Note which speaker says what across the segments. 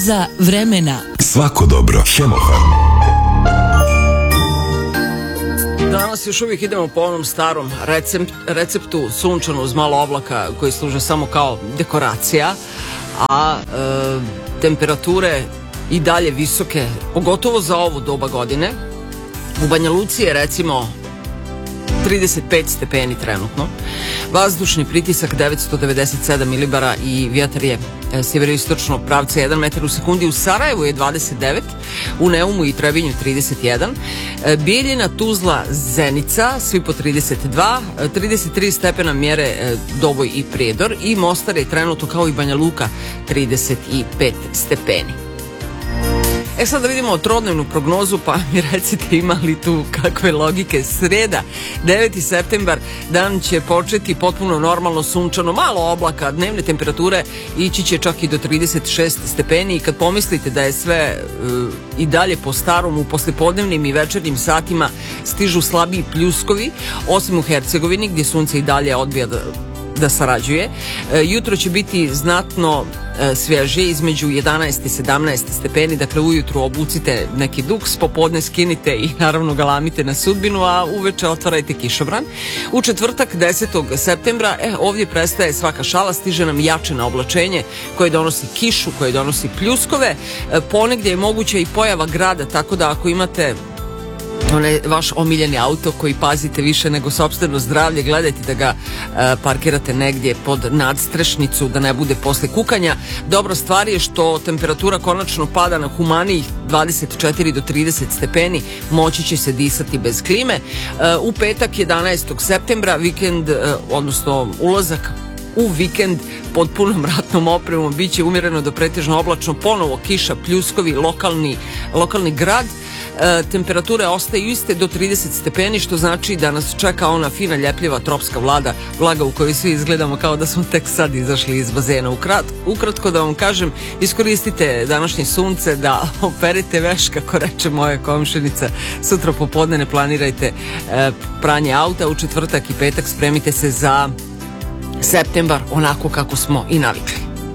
Speaker 1: za vremena.
Speaker 2: Svako dobro. Hemofarm.
Speaker 3: Danas još uvijek idemo po onom starom receptu sunčano uz malo oblaka koji služe samo kao dekoracija, a temperature i dalje visoke, pogotovo za ovu doba godine. U Banja Luci je recimo 35 stepeni trenutno, vazdušni pritisak 997 milibara i vjetar je sjeveroistočno pravca 1 metar u sekundi. U Sarajevu je 29, u Neumu i Trebinju 31, Bijeljina, Tuzla, Zenica svi po 32, 33 stepena mjere Doboj i Prijedor i Mostar je trenutno kao i Banja Luka 35 stepeni. Sad da vidimo trodnevnu prognozu, pa mi recite ima li tu kakve logike. Sreda, 9. septembar, dan će početi potpuno normalno, sunčano, malo oblaka, dnevne temperature ići će čak i do 36 stepeni i kad pomislite da je sve i dalje po starom, u poslijepodnevnim i večernjim satima stižu slabiji pljuskovi, osim u Hercegovini gdje sunce i dalje odbija da sarađuje. Jutro će biti znatno svježije, između 11 i 17 stepeni, dakle ujutru obucite neki duks, popodne skinite i naravno galamite na sudbinu, a uveče otvarajte kišobran. U četvrtak 10. septembra ovdje prestaje svaka šala, stiže nam jačeno oblačenje koje donosi kišu, koje donosi pljuskove, ponegdje je moguća i pojava grada, tako da ako imate onaj vaš omiljeni auto koji pazite više nego sopstveno zdravlje, gledajte da ga parkirate negdje pod nadstrešnicu, da ne bude posle kukanja. Dobra stvar je što temperatura konačno pada na humanijih 24 do 30 stepeni, moći će se disati bez klime. U petak 11. septembra vikend, odnosno ulazak u vikend pod punom ratnom opremom, bit će umjereno do pretežno oblačno, ponovo kiša, pljuskovi, lokalni grad. Temperature ostaju iste do 30 stepeni, što znači da nas čeka ona fina, ljepljiva tropska vlaga u kojoj svi izgledamo kao da smo tek sad izašli iz bazena. Ukratko da vam kažem, iskoristite današnje sunce da operete veš, kako reče moja komšinica. Sutra popodne ne planirajte pranje auta, u četvrtak i petak spremite se za septembar onako kako smo i navikli.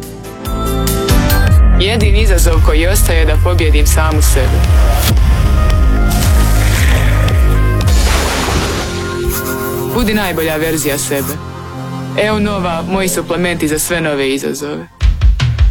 Speaker 4: Jedini izazov koji ostaje je da pobjedim samu sebe. Budi najbolja verzija sebe. Evo nova, moji suplementi za sve nove izazove.